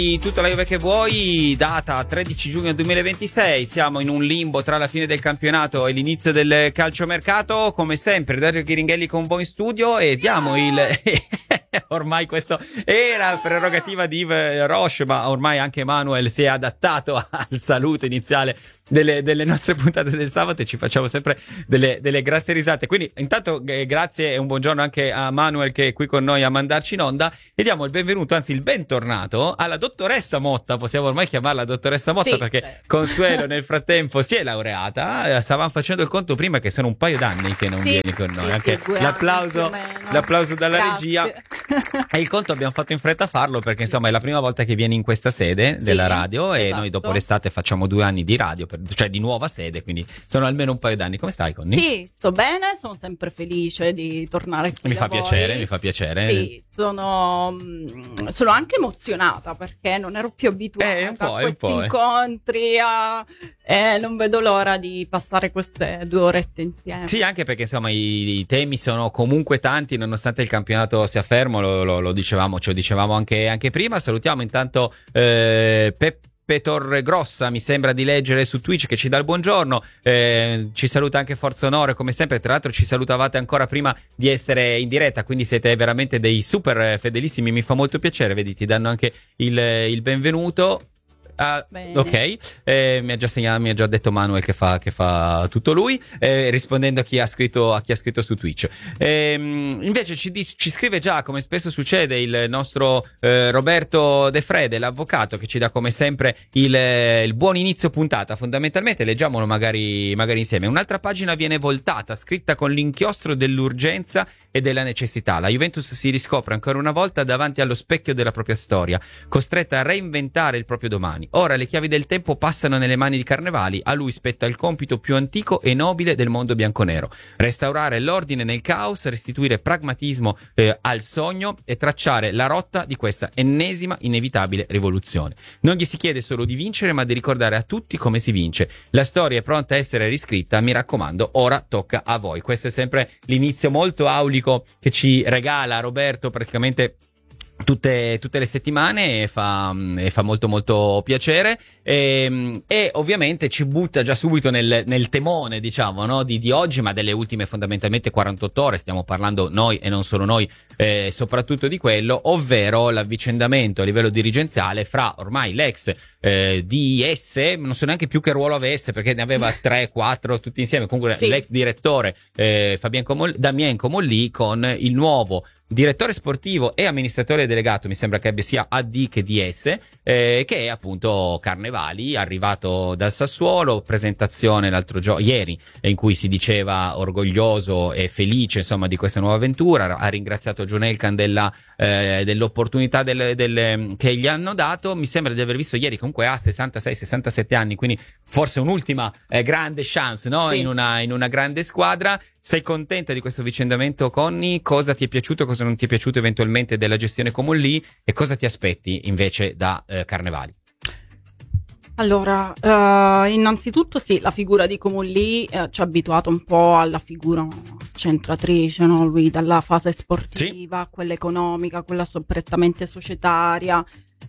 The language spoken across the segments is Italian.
Tutta la Juve che vuoi, data 13 giugno 2026, siamo in un limbo tra la fine del campionato e l'inizio del calciomercato. Come sempre Dario Chiringhelli con voi in studio e diamo il ormai questo era prerogativa di Roche, ma ormai anche Manuel si è adattato al saluto iniziale delle nostre puntate del sabato e ci facciamo sempre delle grasse risate. Quindi intanto grazie e un buongiorno anche a Manuel che è qui con noi a mandarci in onda e diamo il benvenuto, anzi il bentornato alla dottoressa Motta. Possiamo ormai chiamarla dottoressa Motta, sì, perché Consuelo nel frattempo si è laureata. Stavamo facendo il conto prima che sono un paio d'anni che non vieni con noi, anche l'applauso dalla regia. E il conto abbiamo fatto in fretta a farlo perché insomma è la prima volta che vieni in questa sede della radio, e noi dopo l'estate facciamo 2 anni di radio, cioè di nuova sede, quindi sono almeno un paio d'anni. Come stai, Conny? Sì, sto bene, sono sempre felice di tornare qui mi fa piacere. Sì, sono anche emozionata perché non ero più abituata a questi incontri, non vedo l'ora di passare queste 2 orette insieme. Sì, anche perché insomma i temi sono comunque tanti, nonostante il campionato sia fermo, lo dicevamo, ce lo dicevamo anche prima. Salutiamo intanto Peppe Torregrossa, mi sembra di leggere su Twitch, che ci dà il buongiorno, ci saluta anche Forza Onore come sempre. Tra l'altro ci salutavate ancora prima di essere in diretta, quindi siete veramente dei super fedelissimi, mi fa molto piacere, vedi, ti danno anche il benvenuto. Ok, mi ha già detto Manuel che fa tutto lui, rispondendo a chi ha scritto su Twitch. Invece ci scrive già, come spesso succede, il nostro Roberto De Frede, l'avvocato, che ci dà come sempre il buon inizio puntata. Fondamentalmente leggiamolo magari insieme. Un'altra pagina viene voltata, scritta con l'inchiostro dell'urgenza e della necessità. La Juventus si riscopre ancora una volta davanti allo specchio della propria storia, costretta a reinventare il proprio domani. Ora le chiavi del tempo passano nelle mani di Carnevali, a lui spetta il compito più antico e nobile del mondo bianconero: restaurare l'ordine nel caos, restituire pragmatismo al sogno e tracciare la rotta di questa ennesima inevitabile rivoluzione. Non gli si chiede solo di vincere, ma di ricordare a tutti come si vince. La storia è pronta a essere riscritta, mi raccomando, ora tocca a voi. Questo è sempre l'inizio molto aulico che ci regala Roberto praticamente tutte le settimane, e fa molto molto piacere, e ovviamente ci butta già subito nel temone, diciamo, no? di oggi, ma delle ultime fondamentalmente 48 ore. Stiamo parlando noi e non solo noi, soprattutto di quello, ovvero l'avvicendamento a livello dirigenziale fra ormai l'ex DS, non so neanche più che ruolo avesse perché ne aveva 3-4 tutti insieme, comunque sì, l'ex direttore Damien Comolli, con il nuovo direttore sportivo e amministratore delegato, mi sembra che abbia sia AD che DS, che è appunto Carnevali, arrivato dal Sassuolo. Presentazione ieri, in cui si diceva orgoglioso e felice insomma di questa nuova avventura. Ha ringraziato John Elkann dell'opportunità che gli hanno dato. Mi sembra di aver visto ieri, comunque ha 66-67 anni, quindi forse un'ultima grande chance, no? Sì. in una grande squadra. Sei contenta di questo vicendamento, Conny? Cosa ti è piaciuto, cosa non ti è piaciuto eventualmente della gestione Comolli, e cosa ti aspetti invece da Carnevali? Allora, innanzitutto sì, la figura di Comolli ci ha abituato un po' alla figura centratrice, no? Lui dalla fase sportiva, sì, a quella economica, a quella prettamente societaria.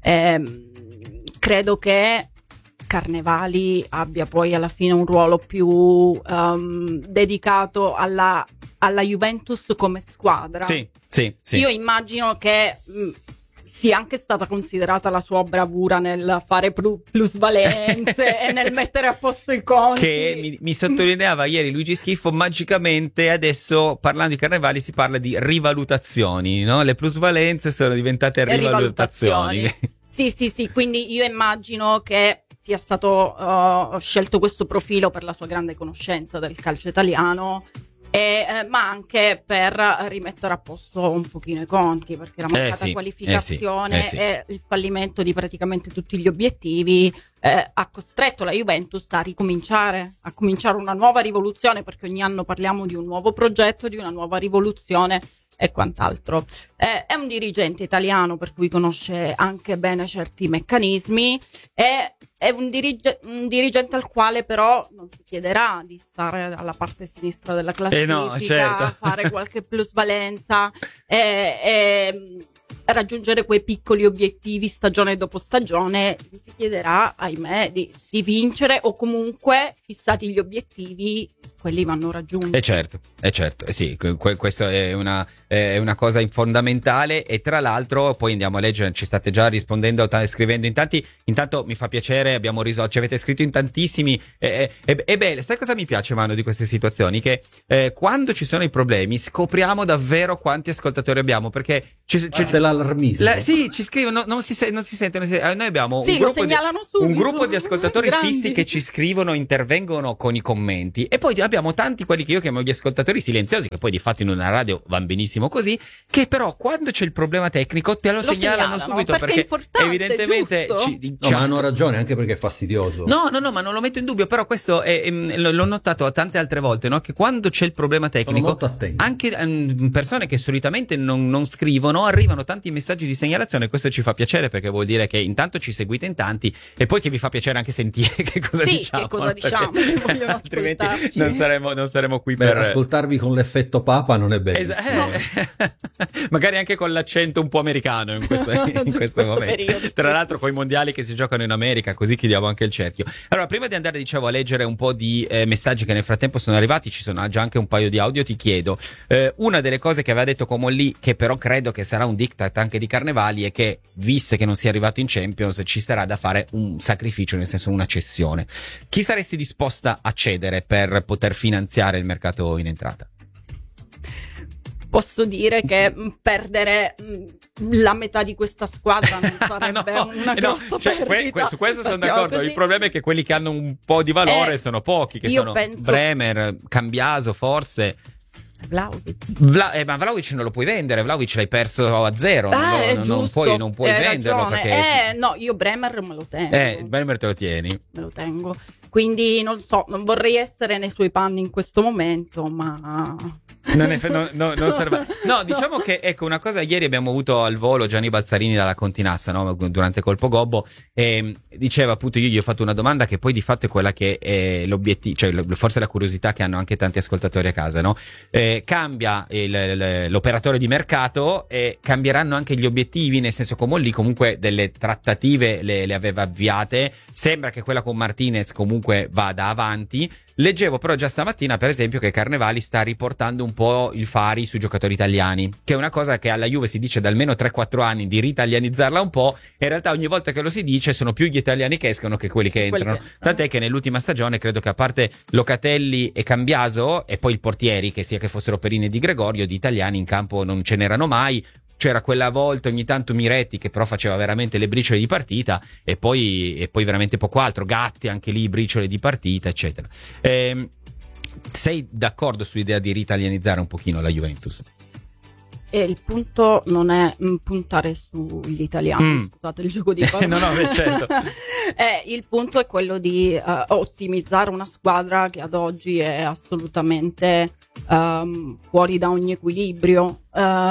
Credo che Carnevali abbia poi alla fine un ruolo più dedicato alla Juventus come squadra. Sì. Io immagino che sia anche stata considerata la sua bravura nel fare plusvalenze e nel mettere a posto i conti. Che mi sottolineava ieri Luigi Schiffo, magicamente adesso, parlando di Carnevali, si parla di rivalutazioni, no? Le plusvalenze sono diventate rivalutazioni. Sì, quindi io immagino che sia stato scelto questo profilo per la sua grande conoscenza del calcio italiano, ma anche per rimettere a posto un pochino i conti, perché la mancata qualificazione e il fallimento di praticamente tutti gli obiettivi ha costretto la Juventus a cominciare una nuova rivoluzione, perché ogni anno parliamo di un nuovo progetto, di una nuova rivoluzione e quant'altro. È un dirigente italiano, per cui conosce anche bene certi meccanismi, è un dirigente al quale però non si chiederà di stare alla parte sinistra della classifica, no, certo, fare qualche plusvalenza, raggiungere quei piccoli obiettivi stagione dopo stagione, si chiederà, ahimè, di vincere, o comunque, fissati gli obiettivi, quelli vanno raggiunti. Certo, sì, questo è una cosa fondamentale. E tra l'altro poi andiamo a leggere, ci state già rispondendo, scrivendo in tanti. Intanto mi fa piacere, abbiamo risolto, ci avete scritto in tantissimi, e beh, sai cosa mi piace, Manu, di queste situazioni? Che quando ci sono i problemi scopriamo davvero quanti ascoltatori abbiamo, perché dell'allarmismo. Sì, ci scrivono, non si sentono. Noi abbiamo un gruppo di ascoltatori grandi, fissi che ci scrivono, intervengono con i commenti, e poi abbiamo tanti, quelli che io chiamo gli ascoltatori silenziosi, che poi di fatto in una radio vanno benissimo così, che però quando c'è il problema tecnico te lo segnalano subito, perché evidentemente ma hanno ragione, anche perché è fastidioso. No, ma non lo metto in dubbio, però questo l'ho notato tante altre volte, no? Che quando c'è il problema tecnico, anche persone che solitamente non scrivono, arrivano tanti messaggi di segnalazione. Questo ci fa piacere, perché vuol dire che intanto ci seguite in tanti, e poi che vi fa piacere anche sentire che cosa diciamo. Che cosa diciamo, altrimenti non saremo qui per ascoltarvi con l'effetto papa non è bellissimo. Magari anche con l'accento un po' americano in questo momento periodo, tra l'altro con i mondiali che si giocano in America, così chiudiamo anche il cerchio. Allora, prima di andare, dicevo, a leggere un po' di messaggi che nel frattempo sono arrivati, ci sono già anche un paio di audio. Ti chiedo, una delle cose che aveva detto Comolli, che però credo che sarà un diktat anche di Carnevali, è che, visto che non sia arrivato in Champions, ci sarà da fare un sacrificio, nel senso una cessione. Chi saresti disposta a cedere per poter finanziare il mercato in entrata? Posso dire che perdere la metà di questa squadra non sarebbe una grossa perdita. Su questo sono d'accordo. Così. Il problema è che quelli che hanno un po' di valore sono pochi, che sono Bremer, Cambiaso, forse. Vlahovic. Ma Vlahovic non lo puoi vendere, Vlahovic l'hai perso a zero, non puoi venderlo, perché no, io Bremer me lo tengo. Bremer te lo tieni? Me lo tengo. Quindi non so, non vorrei essere nei suoi panni in questo momento, ma non serve. No, diciamo che, ecco, una cosa, ieri abbiamo avuto al volo Gianni Balzarini dalla Continassa, no? Durante Colpo Gobbo, e diceva, appunto, io gli ho fatto una domanda che poi di fatto è quella che è l'obiettivo, cioè forse la curiosità che hanno anche tanti ascoltatori a casa, no? Cambia l'operatore di mercato, e cambieranno anche gli obiettivi, nel senso, come lì comunque delle trattative le aveva avviate. Sembra che quella con Martinez comunque vada avanti. Leggevo però già stamattina, per esempio, che Carnevali sta riportando un po' il Fari sui giocatori italiani, che è una cosa che alla Juve si dice da almeno 3-4 anni, di ritalianizzarla un po', e in realtà ogni volta che lo si dice sono più gli italiani che escono che quelli che entrano. Tant'è che nell'ultima stagione credo che, a parte Locatelli e Cambiaso e poi il portieri, che sia che fossero Perini e Di Gregorio, di italiani in campo non ce n'erano mai. C'era quella volta ogni tanto Miretti, che però faceva veramente le briciole di partita, e poi veramente poco altro. Gatti, anche lì briciole di partita, eccetera. Sei d'accordo sull'idea di ritalianizzare un pochino la Juventus? E il punto non è puntare sugli italiani, scusate il gioco di parole. No, certo. Il punto è quello di ottimizzare una squadra che ad oggi è assolutamente fuori da ogni equilibrio.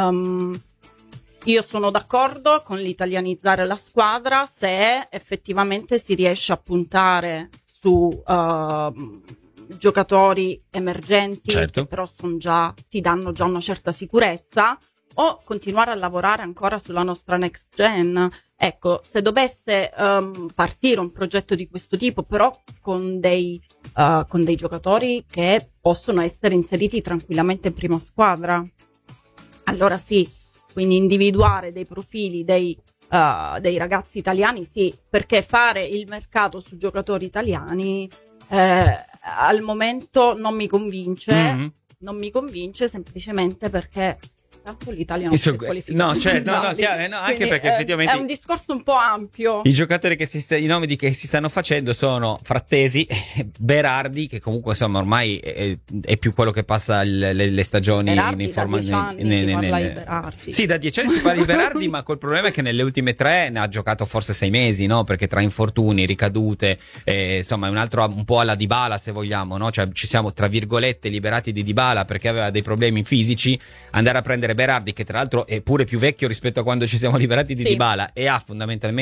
Io sono d'accordo con l'italianizzare la squadra se effettivamente si riesce a puntare su giocatori emergenti, certo, che però ti danno già una certa sicurezza, o continuare a lavorare ancora sulla nostra next gen. Ecco, se dovesse partire un progetto di questo tipo, però con dei giocatori che possono essere inseriti tranquillamente in prima squadra, allora sì. Quindi individuare dei profili dei ragazzi italiani, sì, perché fare il mercato su giocatori italiani al momento non mi convince, semplicemente perché tanto l'Italia non si è qualificata. No, certo, anche perché effettivamente è un discorso un po' ampio. I giocatori i nomi che si stanno facendo sono Frattesi, Berardi, che comunque insomma ormai è più quello che passa le stagioni in forma. Sì, da 10 anni si parla di Berardi, ma col problema è che nelle ultime 3 ne ha giocato forse 6 mesi, no? Perché tra infortuni, ricadute, insomma è un altro un po' alla Dybala, se vogliamo, no? Cioè ci siamo tra virgolette liberati di Dybala perché aveva dei problemi fisici. Andare a prendere Berardi, che tra l'altro è pure più vecchio rispetto a quando ci siamo liberati di Dybala, e ha fondamentalmente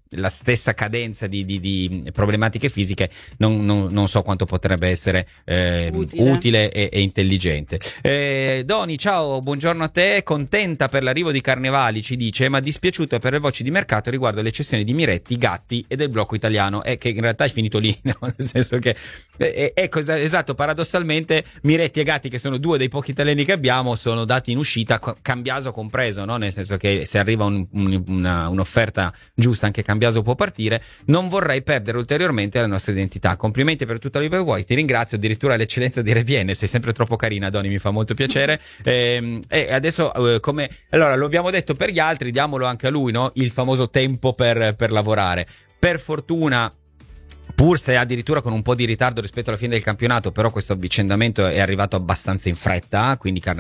la stessa cadenza di problematiche fisiche, non so quanto potrebbe essere utile e intelligente. Doni, ciao, buongiorno a te. Contenta per l'arrivo di Carnevali, ci dice, ma dispiaciuta per le voci di mercato riguardo le cessioni di Miretti, Gatti e del blocco italiano, che in realtà è finito lì, no? Nel senso che ecco, esatto, paradossalmente Miretti e Gatti, che sono due dei pochi italiani che abbiamo, sono dati in uscita, Cambiaso compreso, no? Nel senso che se arriva un'offerta giusta anche Cambiaso può partire. Non vorrei perdere ulteriormente la nostra identità. Complimenti per tutta la Live Way, ti ringrazio, addirittura l'eccellenza di Repiene, sei sempre troppo carina, Doni, mi fa molto piacere. E adesso come allora lo abbiamo detto per gli altri, diamolo anche a lui, no? Il famoso tempo per lavorare. Per fortuna, pur se addirittura con un po' di ritardo rispetto alla fine del campionato, però questo avvicendamento è arrivato abbastanza in fretta, quindi